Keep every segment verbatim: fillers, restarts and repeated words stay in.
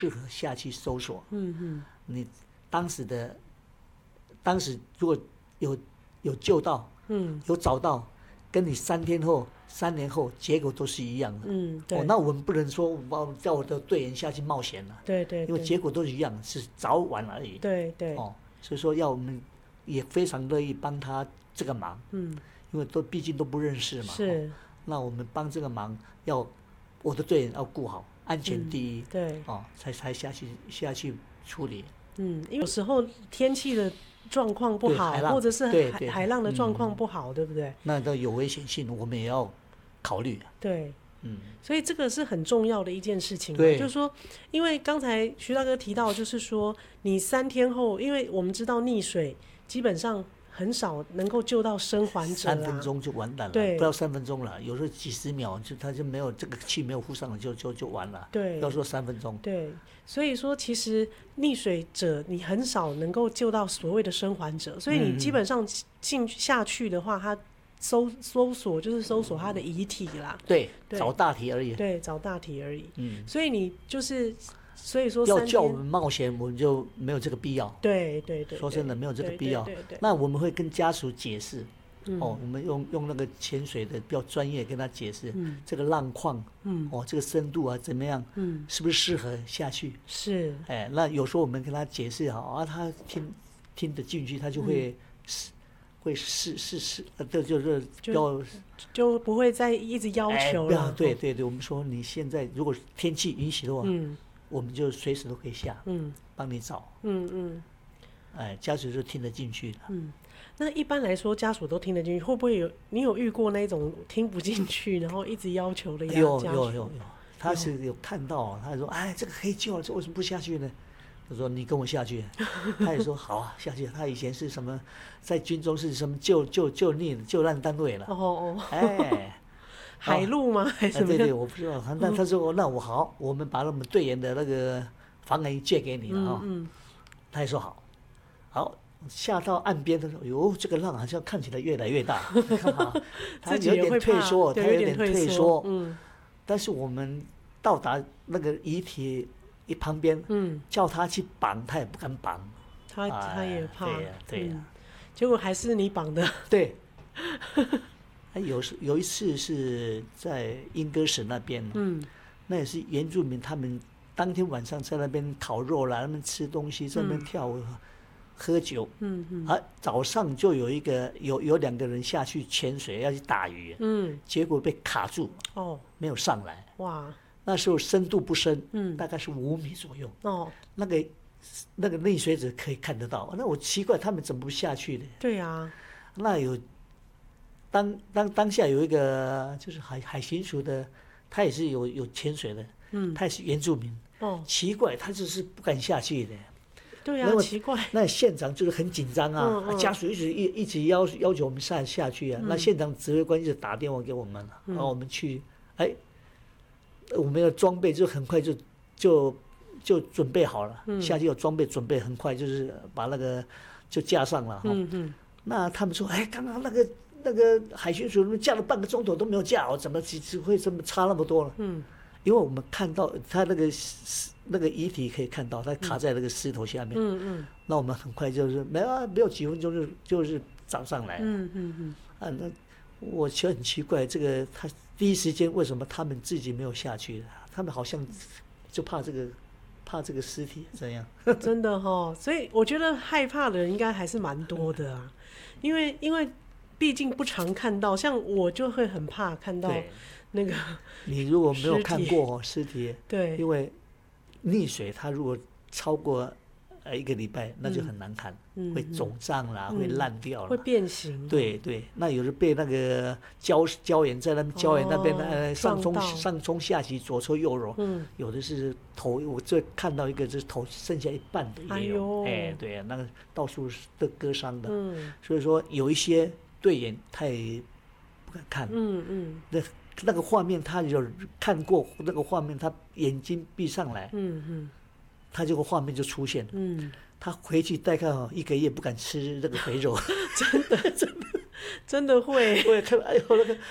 适合下去搜索。 嗯嗯， 你当时的当时如果有有救到， 嗯， 有找到，跟你三天后、三年后结果都是一样的。 嗯，对。 哦，那我们不能说我叫我的队员下去冒险了。 对对对， 因为结果都是一样，是早晚而已。 对对。 哦，所以说要我们也非常乐意帮他这个忙。 嗯， 因为都毕竟都不认识嘛。 是。 哦，那我们帮这个忙，要我的队员要顾好，安全第一。 嗯、对。 哦，才才下去下去处理。 嗯，因为有时候天气的状况不好，或者是海海浪的状况不好，嗯，对不对？ 那都有危险性，我们也要考虑。 对， 嗯， 所以这个是很重要的一件事情。对，就是说，因为刚才徐大哥提到，就是说你三天后，因为我们知道溺水基本上很少能够救到生还者，啊， 三分钟就完蛋了， 对， 不要三分钟了，有时候几十秒就他就没有这个气没有呼上了就就就完了， 对， 不要说三分钟， 对，所以说其实溺水者你很少能够救到所谓的生还者，所以你基本上进下去的话，他搜搜索就是搜索他的遗体啦， 对，对，找大体而已， 对，找大体而已， 嗯， 所以你就是。所以说要叫我们冒险，我们就没有这个必要。 对对 对， 对， 说真的没有这个必要。 对对对对， 那我们会跟家属解释， 嗯， 哦，我们用用那个潜水的比较专业跟他解释， 嗯， 这个浪况， 嗯， 哦，这个深度啊怎么样， 嗯， 是不是适合下去？ 是， 哎，那有时候我们跟他解释好啊，他听听得进去，他就会。嗯，会试试试，这就是就就不会再一直要求了。 哎，对对对，我们说你现在如果天气允许的话，嗯，我们就随时都可以下，嗯，帮你找，嗯嗯，哎，家属就听得进去的。 嗯，那一般来说家属都听得进去，会不会有你有遇过那种听不进去，然后一直要求的家属？ 有有有有，他是有看到，他说哎，这个可以救了，这为什么不下去呢？他说你跟我下去，他也说好啊，下去。他以前是什么，在军中是什么救救救溺救难单位了。哦哦，哎， 海陆吗？还是什么？ 对对，我不知道。那他说那我好，我们把我们队员的那个防寒衣借给你了啊。嗯。他也说好，好下到岸边的时候，哟，这个浪好像看起来越来越大，看哈，他有点退缩，他有点退缩。嗯。但是我们到达那个遗体。一旁边，嗯，叫他去绑，他也不敢绑， 他他也怕， 对呀，对呀， 结果还是你绑的， 对。他有有一次是在莺歌省那边，嗯，那也是原住民，他们当天晚上在那边烤肉啦，他们吃东西，在那边跳舞、喝酒，嗯嗯，啊，早上就有一个有有两个人下去潜水要去打鱼，嗯，结果被卡住，哦，没有上来，哇。那时候深度不深，嗯，大概是五米左右。哦，那个那个溺水者可以看得到。那我奇怪，他们怎么不下去呢？ 对啊， 那有当当当下有一个就是海海巡署的，他也是有有潜水的，嗯，他也是原住民。哦，奇怪，他就是不敢下去的。 对啊，奇怪。 那现场就是很紧张啊，嗯嗯，家属一直一一直要要求我们下下去啊。嗯，那现场指挥官就打电话给我们了，嗯，然后我们去，哎。我们的装备就很快就就就准备好了，嗯，下去有装备准备很快就是把那个就架上了哈。嗯嗯。那他们说，哎，刚刚那个那个海巡署架了半个钟头都没有架好，怎么只会这么差那么多了？嗯。因为我们看到他那个那个遗体可以看到，他卡在那个石头下面。嗯嗯。那我们很快就是没有没有几分钟就就是找上来了。嗯嗯嗯。啊，那我觉得很奇怪，这个他。第一时间为什么他们自己没有下去？他们好像就怕这个，怕这个尸体这样。 真的哈，所以我觉得害怕的人应该还是蛮多的啊，因为因为毕竟不常看到，像我就会很怕看到那个。 你如果没有看过尸体， 对， 因为溺水，它如果超过。呃，一个礼拜那就很难看，嗯、会肿胀啦，嗯、会烂掉啦， 会变形。 对对，那有的被那个胶胶原在那边胶原那边、哦、呃上冲上冲下洗左搓右揉，嗯，有的是头，我这看到一个就是头剩下一半的也有，哎, 哎对啊，那个到处都割伤的，嗯，所以说有一些队员他也不敢看，嗯嗯，那那个画面他有看过那个画面，他眼睛闭上来，嗯嗯。他这个画面就出现了，嗯，他回去大概一个月不敢吃那个肥肉， 真的真的真的会， 我也看，哎呦那个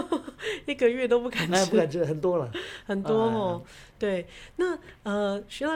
一个月都不敢吃， 不敢吃很多了， 很多哦，啊、对，那呃徐老。